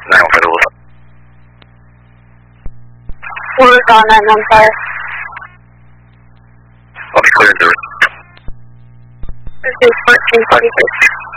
Who's on 915? I'll be clear to This is 1443.